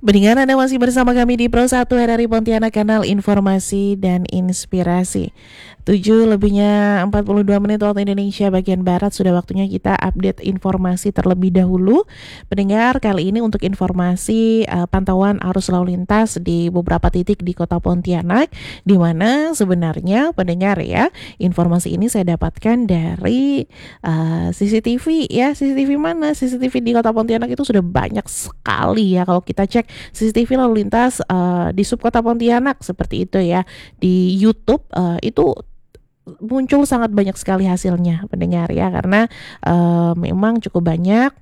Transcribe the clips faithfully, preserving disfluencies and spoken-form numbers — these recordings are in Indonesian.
Pendengar, Anda masih bersama kami di Pro satu R R I Pontianak, kanal informasi dan inspirasi. Tujuh lebihnya empat puluh dua menit waktu Indonesia bagian Barat, sudah waktunya kita update informasi terlebih dahulu. Pendengar, kali ini untuk informasi uh, pantauan arus lalu lintas di beberapa titik di kota Pontianak, di mana sebenarnya pendengar ya, informasi ini saya dapatkan dari uh, C C T V ya. C C T V mana? C C T V di kota Pontianak itu sudah banyak sekali ya. Kalau kita cek C C T V lalu lintas uh, di subkota Pontianak seperti itu ya, di YouTube uh, itu muncul sangat banyak sekali hasilnya pendengar ya, karena uh, memang cukup banyak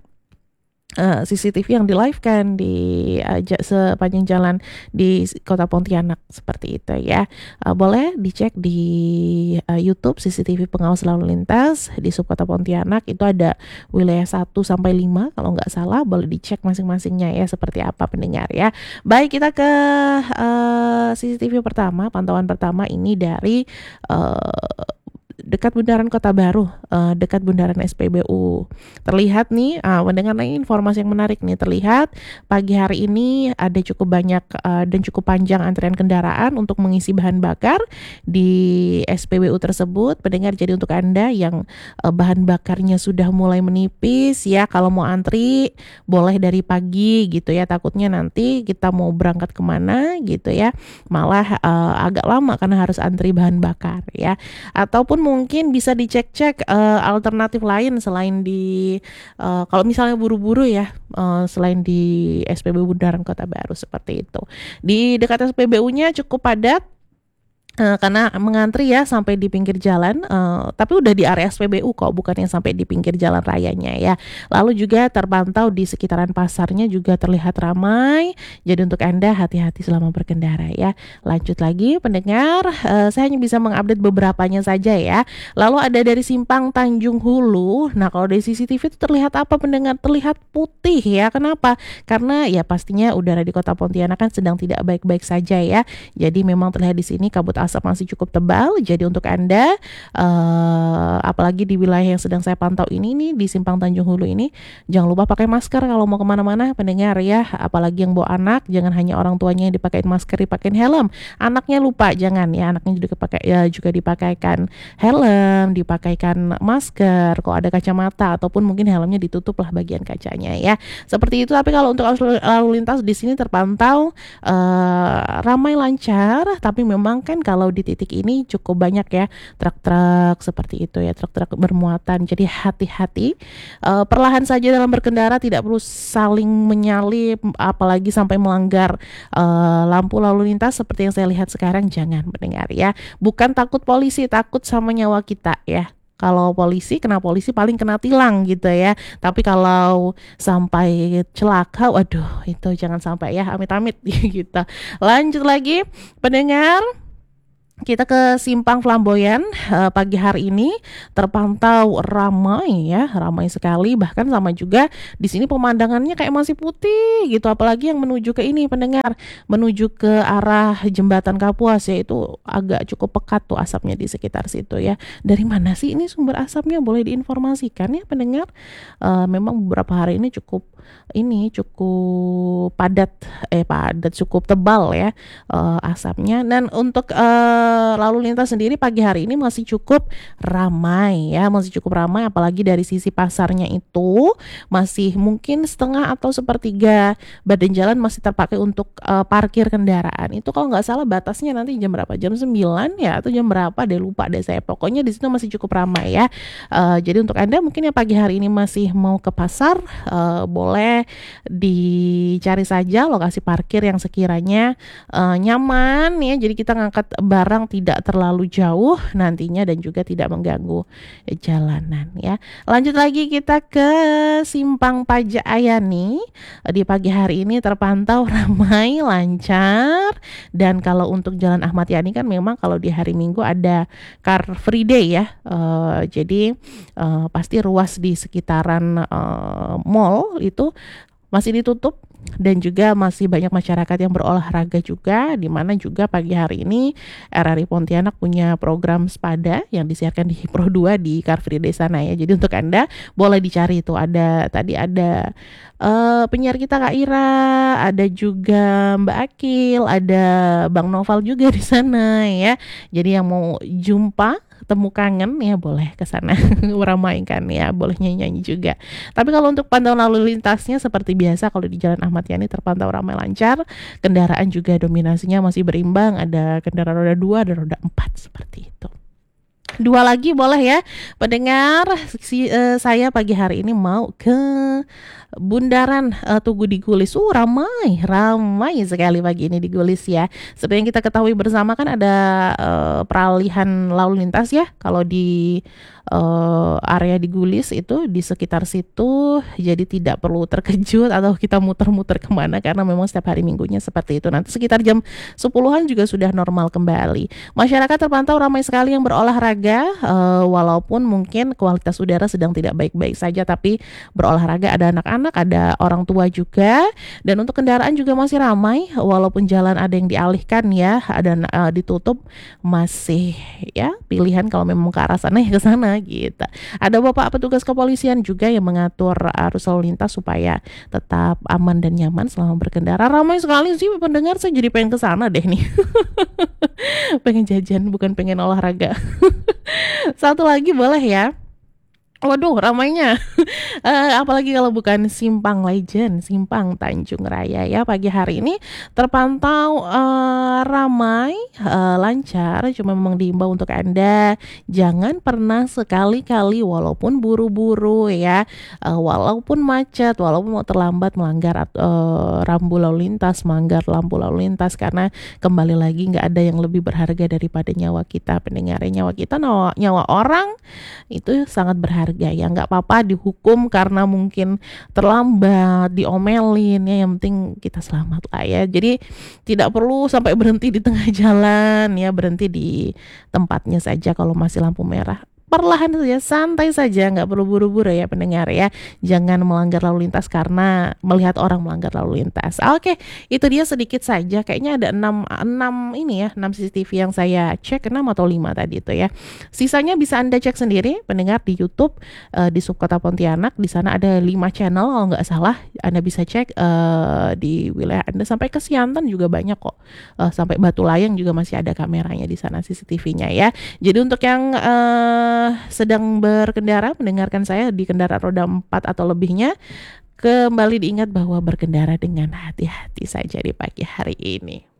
Uh, C C T V yang di live kan di uh, j- sepanjang jalan di kota Pontianak seperti itu ya. Uh, boleh dicek di uh, YouTube C C T V pengawas lalu lintas di subkota Pontianak, itu ada wilayah satu sampai lima kalau nggak salah, boleh dicek masing-masingnya ya seperti apa pendengar ya. Baik, kita ke uh, C C T V pertama, pantauan pertama ini dari uh, dekat Bundaran Kota Baru, uh, dekat Bundaran S P B U. Terlihat nih, uh, mendengar nih informasi yang menarik nih, terlihat pagi hari ini ada cukup banyak uh, dan cukup panjang antrian kendaraan untuk mengisi bahan bakar di S P B U tersebut. Pendengar, jadi untuk Anda yang uh, bahan bakarnya sudah mulai menipis ya, kalau mau antri boleh dari pagi gitu ya, takutnya nanti kita mau berangkat kemana gitu ya, malah uh, agak lama karena harus antri bahan bakar ya. Ataupun mungkin bisa dicek-cek uh, alternatif lain selain di uh, kalau misalnya buru-buru ya, uh, selain di S P B U Bundaran Kota Baru seperti itu. Di dekat S P B U-nya cukup padat. Uh, karena mengantri ya sampai di pinggir jalan, uh, tapi udah di area S P B U kok, bukan yang sampai di pinggir jalan rayanya ya. Lalu juga terpantau di sekitaran pasarnya juga terlihat ramai. Jadi untuk Anda hati-hati selama berkendara ya. Lanjut lagi pendengar, uh, saya hanya bisa mengupdate beberapanya saja ya. Lalu ada dari simpang Tanjung Hulu. Nah, kalau dari C C T V itu terlihat apa pendengar? Terlihat putih ya. Kenapa? Karena ya pastinya udara di kota Pontianak kan sedang tidak baik-baik saja ya. Jadi memang terlihat di sini kabut asap masih cukup tebal. Jadi untuk Anda uh, apalagi di wilayah yang sedang saya pantau ini nih, di simpang Tanjung Hulu ini, jangan lupa pakai masker kalau mau kemana-mana pendengar ya. Apalagi yang bawa anak, jangan hanya orang tuanya yang dipakai masker, dipakai helm. Anaknya lupa, jangan ya, anaknya juga pakai ya, juga dipakaikan helm, dipakaikan masker. Kalau ada kacamata ataupun mungkin helmnya ditutup lah bagian kacanya ya. Seperti itu. Tapi kalau untuk lalu lintas di sini terpantau uh, ramai lancar, tapi memang kan kalau di titik ini cukup banyak ya truk-truk seperti itu ya, truk-truk bermuatan. Jadi hati-hati, uh, perlahan saja dalam berkendara, tidak perlu saling menyalip apalagi sampai melanggar uh, lampu lalu lintas seperti yang saya lihat sekarang. Jangan mendengar ya, bukan takut polisi, takut sama nyawa kita ya. Kalau polisi, kena polisi paling kena tilang gitu ya. Tapi kalau sampai celaka, waduh itu jangan sampai ya, amit-amit gitu. Lanjut lagi pendengar, kita ke simpang Flamboyan. uh, pagi hari ini terpantau ramai ya, ramai sekali, bahkan sama juga di sini pemandangannya kayak masih putih gitu, apalagi yang menuju ke ini pendengar, menuju ke arah jembatan Kapuas ya, itu agak cukup pekat tuh asapnya di sekitar situ ya. Dari mana sih ini sumber asapnya, boleh diinformasikan ya pendengar? Uh, memang beberapa hari ini cukup ini cukup padat eh padat cukup tebal ya uh, asapnya. Dan untuk uh, lalu lintas sendiri pagi hari ini masih cukup ramai ya, masih cukup ramai, apalagi dari sisi pasarnya itu masih mungkin setengah atau sepertiga badan jalan masih terpakai untuk uh, parkir kendaraan. Itu kalau nggak salah batasnya nanti jam berapa, jam sembilan ya atau jam berapa deh, lupa deh saya. Pokoknya di situ masih cukup ramai ya. Uh, jadi untuk Anda mungkin yang pagi hari ini masih mau ke pasar, uh, boleh dicari saja lokasi parkir yang sekiranya uh, nyaman ya, jadi kita ngangkat barang tidak terlalu jauh nantinya dan juga tidak mengganggu jalanan ya. Lanjut lagi kita ke simpang Pajak Ayani. Di pagi hari ini terpantau ramai lancar, dan kalau untuk Jalan Ahmad Yani kan memang kalau di hari Minggu ada Car Free Day ya, uh, jadi uh, pasti ruas di sekitaran uh, mall itu masih ditutup dan juga masih banyak masyarakat yang berolahraga juga, di mana juga pagi hari ini R R I Pontianak punya program Sepada yang disiarkan di Pro dua di Car Free Day sana ya. Jadi untuk Anda boleh dicari itu, ada tadi ada uh, penyiar kita Kak Ira, ada juga Mbak Akil, ada Bang Noval juga di sana ya. Jadi yang mau jumpa temu kangen ya boleh ke sana meramaikan ya, boleh nyanyi-nyanyi juga. Tapi kalau untuk pantauan lalu lintasnya seperti biasa, kalau di Jalan Ahmad Yani terpantau ramai lancar, kendaraan juga dominasinya masih berimbang, ada kendaraan roda dua dan roda empat seperti itu. Dua lagi boleh ya pendengar, si, uh, saya pagi hari ini mau ke Bundaran uh, Tugu di Gulis. Uh ramai, ramai sekali pagi ini di Gulis ya. Seperti yang kita ketahui bersama kan ada uh, peralihan lalu lintas ya. Kalau di uh, area di Gulis itu di sekitar situ, jadi tidak perlu terkejut atau kita muter-muter kemana karena memang setiap hari minggunya seperti itu. Nanti sekitar jam sepuluhan juga sudah normal kembali. Masyarakat terpantau ramai sekali yang berolahraga, uh, walaupun mungkin kualitas udara sedang tidak baik-baik saja, tapi berolahraga ada anak-anak, ada orang tua juga. Dan untuk kendaraan juga masih ramai, walaupun jalan ada yang dialihkan ya, ada uh, ditutup, masih ya pilihan kalau memang ke arah sana ya ke sana gitu. Ada bapak petugas kepolisian juga yang mengatur arus lalu lintas supaya tetap aman dan nyaman selama berkendara. Ramai sekali sih pendengar, saya jadi pengen ke sana deh nih. Pengen jajan bukan pengen olahraga. Satu lagi boleh ya. Waduh ramainya. uh, apalagi kalau bukan Simpang Legend, Simpang Tanjung Raya ya. Pagi hari ini terpantau uh, ramai, uh, lancar. Cuma memang diimbau untuk Anda jangan pernah sekali-kali walaupun buru-buru ya, uh, walaupun macet, walaupun mau terlambat melanggar uh, rambu lalu lintas, melanggar lampu lalu lintas, karena kembali lagi nggak ada yang lebih berharga daripada nyawa kita pendengar. Nyawa kita, nyawa, nyawa orang itu sangat berharga. Ya nggak apa-apa dihukum karena mungkin terlambat, diomelin ya, yang penting kita selamat lah ya. Jadi tidak perlu sampai berhenti di tengah jalan ya, berhenti di tempatnya saja kalau masih lampu merah. Perlahan saja, santai saja, nggak perlu buru-buru ya pendengar ya. Jangan melanggar lalu lintas karena melihat orang melanggar lalu lintas. Oke, itu dia sedikit saja. Kayaknya ada enam, enam ini ya, enam C C T V yang saya cek, enam atau lima tadi itu ya. Sisanya bisa Anda cek sendiri pendengar di YouTube, uh, di Subkota Pontianak. Di sana ada lima channel kalau nggak salah. Anda bisa cek uh, di wilayah Anda sampai ke Siantan juga banyak kok. Uh, sampai Batu Layang juga masih ada kameranya di sana C C T V-nya ya. Jadi untuk yang uh, sedang berkendara mendengarkan saya di kendaraan roda empat atau lebihnya, kembali diingat bahwa berkendara dengan hati-hati saja di pagi hari ini.